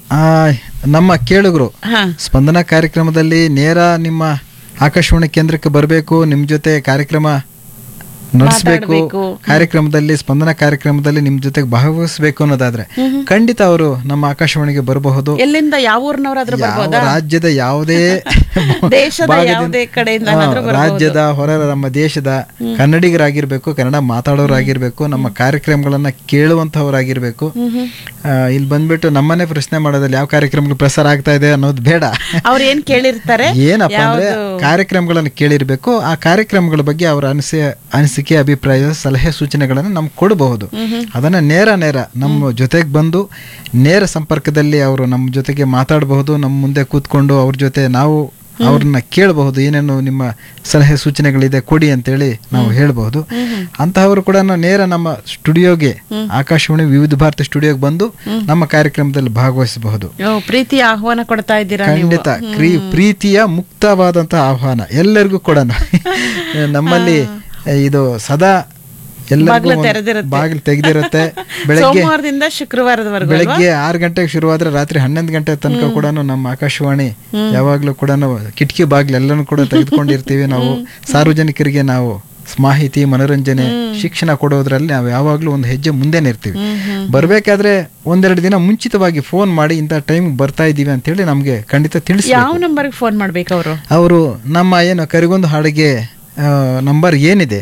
ನಮ್ಮ ಕೇಳುಗರು ಹಾ ಸ್ಪಂದನ ಕಾರ್ಯಕ್ರಮದಲ್ಲಿ ನೇರ ನಿಮ್ಮ ಆಕಾಶವಾಣಿ ಕೇಂದ್ರಕ್ಕೆ ಬರಬೇಕು, ನಿಮ್ಮ ಜೊತೆ ಕಾರ್ಯಕ್ರಮ ನಡೆಸಬೇಕು, ಮಾತಾಡ್ಬೇಕು. ಕಾರ್ಯಕ್ರಮದಲ್ಲಿ ಸ್ಪಂದನ ಕಾರ್ಯಕ್ರಮದಲ್ಲಿ ನಿಮ್ ಜೊತೆಗೆ ಭಾಗವಹಿಸಬೇಕು ಅನ್ನೋದಾದ್ರೆ ಖಂಡಿತ ಅವರು ನಮ್ಮ ಆಕಾಶವಾಣಿಗೆ ಬರಬಹುದು. ಎಲ್ಲಿಂದ ಯಾವ ಊರಿನವರಾದ್ರೂ ಯಾವ ಬರ್ಬೋದಾ? ರಾಜ್ಯದ ಯಾವುದೇ ದೇಶದ ಭಾಗದಿಂದ- ಯಾವುದೇ ಕಡೆಯಿಂದ ರಾಜ್ಯದ ಹೊರ ನಮ್ಮ ದೇಶದ ಕನ್ನಡಿಗರಾಗಿರ್ಬೇಕು, ಕನ್ನಡ ಮಾತಾಡೋರಾಗಿರ್ಬೇಕು, ನಮ್ಮ ಕಾರ್ಯಕ್ರಮಗಳನ್ನ ಕೇಳುವಂತವರಾಗಿರ್ಬೇಕು. ಇಲ್ಲಿ ಬಂದ್ಬಿಟ್ಟು ನಮ್ಮನೆ ಪ್ರಶ್ನೆ ಮಾಡೋದ್ರಲ್ಲಿ ಯಾವ ಕಾರ್ಯಕ್ರಮಗಳು ಪ್ರಸಾರ ಆಗ್ತಾ ಇದೆ ಅನ್ನೋದು ಬೇಡ. ಅವ್ರು ಏನ್ ಕೇಳಿರ್ತಾರೆ, ಏನಪ್ಪಾ ಅಂದ್ರೆ ಕಾರ್ಯಕ್ರಮಗಳನ್ನು ಕೇಳಿರ್ಬೇಕು, ಆ ಕಾರ್ಯಕ್ರಮಗಳ ಬಗ್ಗೆ ಅವರ ಅನಿಸಿಕೆ, ಅಭಿಪ್ರಾಯ, ಸಲಹೆ, ಸೂಚನೆಗಳನ್ನು ನಮ್ಗೆ ಕೊಡಬಹುದು. ಅದನ್ನ ನೇರ ನಮ್ಮ ಜೊತೆಗೆ ಬಂದು ನೇರ ಸಂಪರ್ಕದಲ್ಲಿ ಅವರು ನಮ್ಮ ಜೊತೆಗೆ ಮಾತಾಡಬಹುದು. ನಮ್ಮ ಮುಂದೆ ಕೂತ್ಕೊಂಡು ಅವ್ರ ಜೊತೆ ನಾವು ಅವ್ರನ್ನ ಕೇಳಬಹುದು, ಏನೇನು ನಿಮ್ಮ ಸಲಹೆ ಸೂಚನೆಗಳಿದೆ ಕೊಡಿ ಅಂತೇಳಿ ನಾವು ಹೇಳಬಹುದು. ಅಂತಹವರು ಕೂಡ ನೇರ ನಮ್ಮ ಸ್ಟುಡಿಯೋಗೆ, ಆಕಾಶವಾಣಿ ವಿವಿಧ ಭಾರತಿ ಸ್ಟುಡಿಯೋಗೆ ಬಂದು ನಮ್ಮ ಕಾರ್ಯಕ್ರಮದಲ್ಲಿ ಭಾಗವಹಿಸಬಹುದು. ಪ್ರೀತಿಯ ಆಹ್ವಾನ ಕೊಡ್ತಾ ಇದ್ದೀರಾ ನೀವು? ಖಂಡಿತ ಪ್ರೀತಿಯ ಮುಕ್ತವಾದಂತಹ ಆಹ್ವಾನ ಎಲ್ಲರಿಗೂ ಕೂಡ. ನಮ್ಮಲ್ಲಿ ಇದು ಸದಾ ಎಲ್ಲರಿಗೂ ಬಾಗಿಲು ತೆಗೆದಿರುತ್ತೆ. ಬೆಳಗ್ಗೆ ಸೋಮವಾರದಿಂದ ಶುಕ್ರವಾರದವರೆಗೂ ಬೆಳಗ್ಗೆ 6 ಗಂಟೆಗೆ ಶುರುವಾದ್ರೆ ರಾತ್ರಿ 11 ಗಂಟೆ ತನಕ ಕೂಡ ನಮ್ಮ ಆಕಾಶವಾಣಿ ಯಾವಾಗ್ಲೂ ಕೂಡ ಕಿಟಕಿ ಬಾಗಿಲು ಎಲ್ಲನೂ ಕೂಡ ತೆಗೆದುಕೊಂಡಿರ್ತೀವಿ. ನಾವು ಸಾರ್ವಜನಿಕರಿಗೆ ನಾವು ಮಾಹಿತಿ, ಮನೋರಂಜನೆ, ಶಿಕ್ಷಣ ಕೊಡೋದ್ರಲ್ಲಿ ನಾವು ಯಾವಾಗ್ಲೂ ಒಂದು ಹೆಜ್ಜೆ ಮುಂದೆನೆ ಇರ್ತೀವಿ. ಬರ್ಬೇಕಾದ್ರೆ 1-2 ದಿನ ಮುಂಚಿತವಾಗಿ ಫೋನ್ ಮಾಡಿ ಇಂಥ ಟೈಮ್ ಬರ್ತಾ ಇದೀವಿ ಅಂತ ಹೇಳಿ ನಮ್ಗೆ ಖಂಡಿತ ತಿಳಿಸಿ. ಯಾವ ನಂಬರ್ಗೆ ಫೋನ್ ಮಾಡ್ಬೇಕು ಅವರು ನಮ್ಮ ಏನು ಕರಿಗೊಂದು ಹಾಡಿಗೆ ನಂಬರ್ ಏನಿದೆ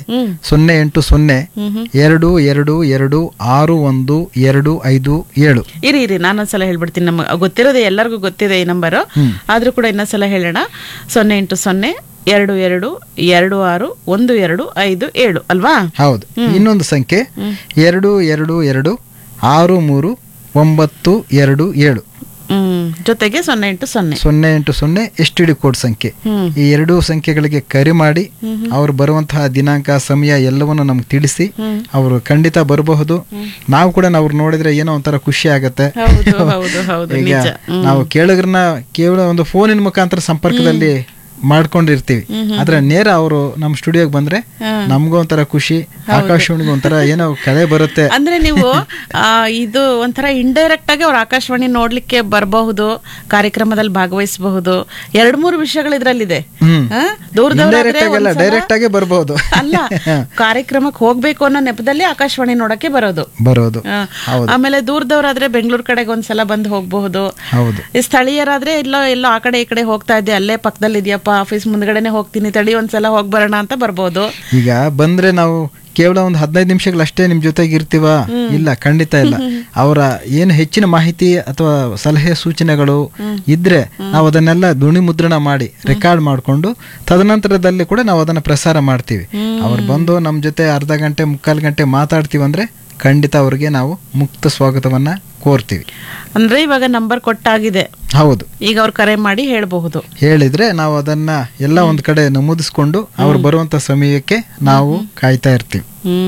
080-222-61-257. ಇರಿ ನಾನೊಂದ್ಸಲ ಹೇಳ್ಬಿಡ್ತೀನಿ. ನಮ್ಗೆ ಗೊತ್ತಿರೋದೇ, ಎಲ್ಲರಿಗೂ ಗೊತ್ತಿದೆ ಈ ನಂಬರು, ಆದ್ರೂ ಕೂಡ ಇನ್ನೊಂದ್ಸಲ ಹೇಳೋಣ. 080-222-61-257 ಅಲ್ವಾ? ಹೌದು. ಇನ್ನೊಂದು ಸಂಖ್ಯೆ 222-639-27. ಜೊತೆಗೆ 080 STD ಕೋಡ್ ಸಂಖ್ಯೆ. ಈ 2 ಸಂಖ್ಯೆಗಳಿಗೆ ಕರೆ ಮಾಡಿ ಅವ್ರು ಬರುವಂತಹ ದಿನಾಂಕ, ಸಮಯ ಎಲ್ಲವನ್ನು ನಮ್ಗೆ ತಿಳಿಸಿ ಅವರು ಖಂಡಿತ ಬರಬಹುದು. ನಾವು ಕೂಡ ಅವ್ರು ನೋಡಿದ್ರೆ ಏನೋ ಒಂಥರ ಖುಷಿ ಆಗತ್ತೆ. ಈಗ ನಾವು ಕೇಳುಗರನ್ನ ಕೇವಲ ಒಂದು ಫೋನಿನ ಮುಖಾಂತರ ಸಂಪರ್ಕದಲ್ಲಿ ಮಾಡ್ಕೊಂಡಿರ್ತೀವಿ, ಆದ್ರೆ ನೇರ ಅವರು ನಮ್ಮ ಸ್ಟುಡಿಯೋಗೆ ಬಂದ್ರೆ ನಮ್ಗೂ ಒಂಥರ ಖುಷಿ, ಆಕಾಶವಾಣಿಗೆ ಒಂಥರ ಏನೋ ಕಳೆ ಬರುತ್ತೆ. ಅಂದ್ರೆ ನೀವು ಇದು ಒಂಥರ ಇಂಡೈರೆಕ್ಟ್ ಆಗಿ ಅವ್ರ ಆಕಾಶವಾಣಿ ನೋಡ್ಲಿಕ್ಕೆ ಬರಬಹುದು, ಕಾರ್ಯಕ್ರಮದಲ್ಲಿ ಭಾಗವಹಿಸಬಹುದು. 2-3 ವಿಷಯಗಳು ಇದ್ರಲ್ಲಿದೆ. ಡೈರೆಕ್ಟ್ ಆಗಿ ಬರಬಹುದು. ಅಲ್ಲ, ಕಾರ್ಯಕ್ರಮಕ್ಕೆ ಹೋಗ್ಬೇಕು ಅನ್ನೋ ನೆಪದಲ್ಲಿ ಆಕಾಶವಾಣಿ ನೋಡಕ್ಕೆ ಬರೋದು. ಆಮೇಲೆ ದೂರದವರಾದ್ರೆ ಬೆಂಗಳೂರು ಕಡೆಗೆ ಒಂದ್ಸಲ ಬಂದು ಹೋಗ್ಬಹುದು. ಸ್ಥಳೀಯರಾದ್ರೆ ಎಲ್ಲೋ ಆ ಕಡೆ ಈ ಕಡೆ ಹೋಗ್ತಾ ಇದ್ದೆ, ಅಲ್ಲೇ ಪಕ್ಕದಲ್ಲಿ ಇದೆಯಪ್ಪ, ಆಫೀಸ್ ಮುಂದ್ಗಡೆನೆ ಹೋಗ್ತೀನಿ, ತಡಿ ಒಂದ್ಸಲ ಹೋಗ್ ಬರೋಣ ಅಂತ ಬರ್ಬೋದು. ಈಗ ಬಂದ್ರೆ ನಾವು ಕೇವಲ ಒಂದು 15 ನಿಮಿಷಗಳಷ್ಟೇ ನಿಮ್ ಜೊತೆಗೆ ಇರ್ತೀವ? ಇಲ್ಲ, ಖಂಡಿತ ಇಲ್ಲ. ಅವರ ಏನು ಹೆಚ್ಚಿನ ಮಾಹಿತಿ ಅಥವಾ ಸಲಹೆ ಸೂಚನೆಗಳು ಇದ್ರೆ ನಾವು ಅದನ್ನೆಲ್ಲ ಧ್ವನಿ ಮುದ್ರಣ ಮಾಡಿ ರೆಕಾರ್ಡ್ ಮಾಡಿಕೊಂಡು ತದನಂತರದಲ್ಲಿ ಕೂಡ ನಾವು ಅದನ್ನ ಪ್ರಸಾರ ಮಾಡ್ತೀವಿ. ಅವ್ರು ಬಂದು ನಮ್ ಜೊತೆ ಅರ್ಧ ಗಂಟೆ 3/4 ಗಂಟೆ ಮಾತಾಡ್ತೀವಂದ್ರೆ ಖಂಡಿತ ಅವ್ರಿಗೆ ನಾವು ಮುಕ್ತ ಸ್ವಾಗತವನ್ನ ಕೋರ್ತೀವಿ. ಅಂದ್ರೆ ಇವಾಗ ನಂಬರ್ ಕೊಟ್ಟಾಗಿದೆ. ಹೌದು. ಈಗ ಅವ್ರು ಕರೆ ಮಾಡಿ ಹೇಳಬಹುದು. ಹೇಳಿದ್ರೆ ನಾವು ಅದನ್ನ ಎಲ್ಲ ಒಂದ್ ಕಡೆ ನಮೂದಿಸ್ಕೊಂಡು ಅವ್ರು ಬರುವಂತ ಸಮಯಕ್ಕೆ ನಾವು ಕಾಯ್ತಾ ಇರ್ತೀವಿ.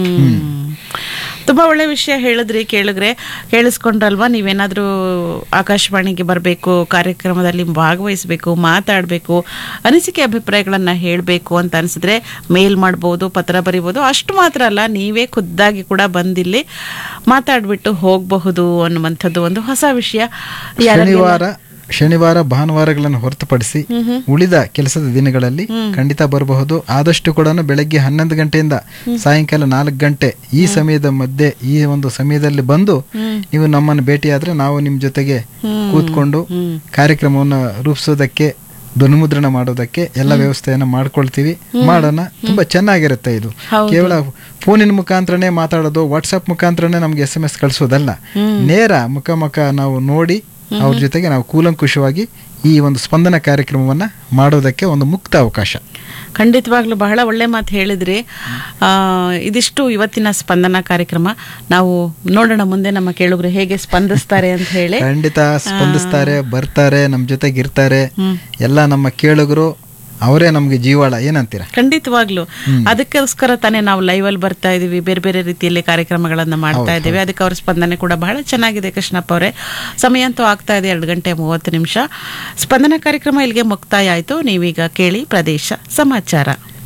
ತುಂಬಾ ಒಳ್ಳೆ ವಿಷಯ ಹೇಳಿದ್ರಿ. ಕೇಳಿಸ್ಕೊಂಡ್ರಲ್ವಾ? ನೀವೇನಾದ್ರೂ ಆಕಾಶವಾಣಿಗೆ ಬರಬೇಕು, ಕಾರ್ಯಕ್ರಮದಲ್ಲಿ ಭಾಗವಹಿಸಬೇಕು, ಮಾತಾಡಬೇಕು, ಅನಿಸಿಕೆ ಅಭಿಪ್ರಾಯಗಳನ್ನ ಹೇಳಬೇಕು ಅಂತ ಅನಿಸಿದ್ರೆ ಮೇಲ್ ಮಾಡ್ಬೋದು, ಪತ್ರ ಬರಿಬೋದು. ಅಷ್ಟು ಮಾತ್ರ ಅಲ್ಲ, ನೀವೇ ಖುದ್ದಾಗಿ ಕೂಡ ಬಂದಿಲ್ಲಿ ಮಾತಾಡ್ಬಿಟ್ಟು ಹೋಗಬಹುದು ಅನ್ನುವಂಥದ್ದು ಒಂದು ಹೊಸ ವಿಷಯ. ಶನಿವಾರ ಭಾನುವಾರಗಳನ್ನು ಹೊರತುಪಡಿಸಿ ಉಳಿದ ಕೆಲಸದ ದಿನಗಳಲ್ಲಿ ಖಂಡಿತ ಬರಬಹುದು. ಆದಷ್ಟು ಕೂಡ ಬೆಳಗ್ಗೆ 11 ಗಂಟೆಯಿಂದ ಸಾಯಂಕಾಲ 4 ಗಂಟೆ ಈ ಸಮಯದ ಮಧ್ಯೆ, ಈ ಒಂದು ಸಮಯದಲ್ಲಿ ಬಂದು ನೀವು ನಮ್ಮನ್ನು ಭೇಟಿಯಾದ್ರೆ ನಾವು ನಿಮ್ ಜೊತೆಗೆ ಕೂತ್ಕೊಂಡು ಕಾರ್ಯಕ್ರಮವನ್ನು ರೂಪಿಸೋದಕ್ಕೆ, ಧ್ವನಿಮುದ್ರಣ ಮಾಡೋದಕ್ಕೆ ಎಲ್ಲ ವ್ಯವಸ್ಥೆಯನ್ನ ಮಾಡ್ಕೊಳ್ತೀವಿ. ಮಾಡೋಣ. ತುಂಬಾ ಚೆನ್ನಾಗಿರುತ್ತೆ. ಇದು ಕೇವಲ ಫೋನಿನ ಮುಖಾಂತರನೇ ಮಾತಾಡೋದು, ವಾಟ್ಸ್ಆಪ್ ಮುಖಾಂತರನೇ ನಮ್ಗೆ SMS ಕಳಿಸೋದಲ್ಲ. ನೇರ ಮುಖ ನಾವು ನೋಡಿ ಅವ್ರ ಜೊತೆಗೆ ನಾವು ಕೂಲಂಕುಷವಾಗಿ ಈ ಒಂದು ಸ್ಪಂದನ ಕಾರ್ಯಕ್ರಮವನ್ನ ಮಾಡೋದಕ್ಕೆ ಒಂದು ಮುಕ್ತ ಅವಕಾಶ. ಖಂಡಿತವಾಗ್ಲೂ ಬಹಳ ಒಳ್ಳೆ ಮಾತು ಹೇಳಿದ್ರಿ. ಇದಿಷ್ಟು ಇವತ್ತಿನ ಸ್ಪಂದನ ಕಾರ್ಯಕ್ರಮ. ನಾವು ನೋಡೋಣ ಮುಂದೆ ನಮ್ಮ ಕೇಳುಗರು ಹೇಗೆ ಸ್ಪಂದಿಸ್ತಾರೆ ಅಂತ ಹೇಳಿ. ಖಂಡಿತ ಸ್ಪಂದಿಸ್ತಾರೆ, ಬರ್ತಾರೆ, ನಮ್ಮ ಜೊತೆಗೆ ಇರ್ತಾರೆ. ಎಲ್ಲ ನಮ್ಮ ಕೇಳುಗರು ಅವರೇ ನಮ್ಗೆ ಜೀವಾಳ. ಏನಂತೀರಾ? ಖಂಡಿತವಾಗ್ಲು. ಅದಕ್ಕೋಸ್ಕರ ತಾನೇ ನಾವು ಲೈವ್ ಅಲ್ಲಿ ಬರ್ತಾ ಇದೀವಿ, ಬೇರೆ ಬೇರೆ ರೀತಿಯಲ್ಲಿ ಕಾರ್ಯಕ್ರಮಗಳನ್ನ ಮಾಡ್ತಾ ಇದ್ದೀವಿ. ಅದಕ್ಕೆ ಅವ್ರ ಸ್ಪಂದನೆ ಕೂಡ ಬಹಳ ಚೆನ್ನಾಗಿದೆ. ಕೃಷ್ಣಪ್ಪ ಅವರೇ, ಸಮಯ ಅಂತೂ ಆಗ್ತಾ ಇದೆ 2:30 ಸ್ಪಂದನ ಕಾರ್ಯಕ್ರಮ ಇಲ್ಲಿಗೆ ಮುಕ್ತಾಯ ಆಯ್ತು. ನೀವೀಗ ಕೇಳಿ ಪ್ರದೇಶ ಸಮಾಚಾರ.